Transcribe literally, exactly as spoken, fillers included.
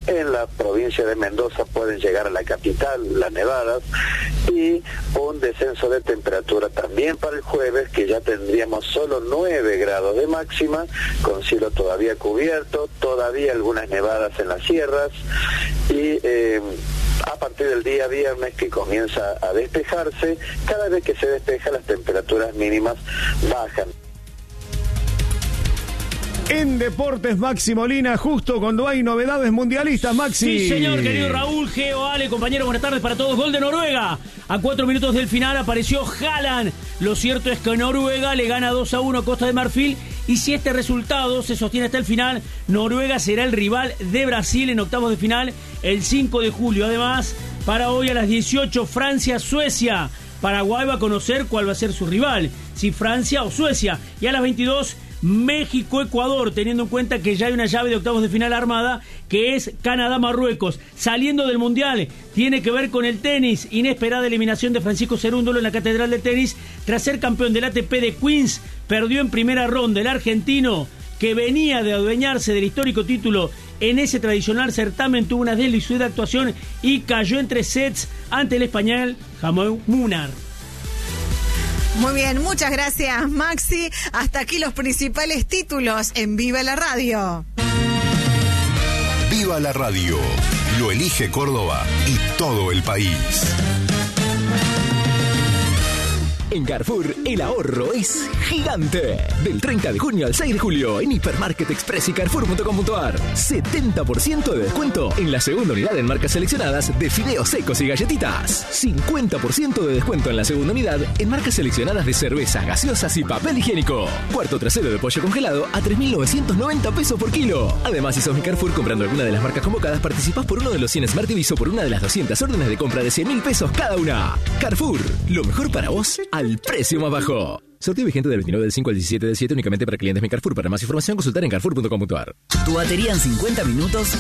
en la provincia de Mendoza pueden llegar a la capital, las nevadas, y un descenso de temperatura también para el jueves, que ya tendríamos solo nueve grados de máxima, con cielo todavía cubierto, todavía algunas nevadas en las sierras, y eh, a partir del día viernes, que comienza a despejarse, cada vez que se despeja las temperaturas mínimas bajan. En Deportes, Maxi Molina, justo cuando hay novedades mundialistas, Maxi. Sí, señor, querido Raúl, Geo, Ale, compañero, buenas tardes para todos. Gol de Noruega. A cuatro minutos del final apareció Haaland. Lo cierto es que Noruega le gana dos a uno a Costa de Marfil. Y si este resultado se sostiene hasta el final, Noruega será el rival de Brasil en octavos de final el cinco de julio. Además, para hoy a las dieciocho, Francia-Suecia. Paraguay va a conocer cuál va a ser su rival, si Francia o Suecia. Y a las veintidós, México-Ecuador, teniendo en cuenta que ya hay una llave de octavos de final armada, que es Canadá-Marruecos. Saliendo del Mundial, tiene que ver con el tenis. Inesperada eliminación de Francisco Cerúndolo en la Catedral de Tenis, tras ser campeón del A T P de Queens. Perdió en primera ronda. El argentino, que venía de adueñarse del histórico título en ese tradicional certamen, tuvo una deliciosa actuación y cayó en tres sets ante el español Jamón Munar. Muy bien, muchas gracias, Maxi. Hasta aquí los principales títulos en Viva la Radio. Viva la Radio. Lo elige Córdoba y todo el país. En Carrefour, el ahorro es gigante. Del treinta de junio al seis de julio, en Hipermarket Express y Carrefour punto com punto ar. setenta por ciento de descuento en la segunda unidad en marcas seleccionadas de fideos secos y galletitas. cincuenta por ciento de descuento en la segunda unidad en marcas seleccionadas de cervezas, gaseosas y papel higiénico. Cuarto trasero de pollo congelado a tres mil novecientos noventa pesos por kilo. Además, si sos mi Carrefour comprando alguna de las marcas convocadas, participás por uno de los cien Smart T Vs o por una de las doscientas órdenes de compra de cien mil pesos cada una. Carrefour, lo mejor para vos al precio más bajo. Sorteo vigente del veintinueve del cinco al diecisiete del siete únicamente para clientes Mi Carrefour. Para más información, consultar en carrefour punto com punto ar. Tu batería en cincuenta minutos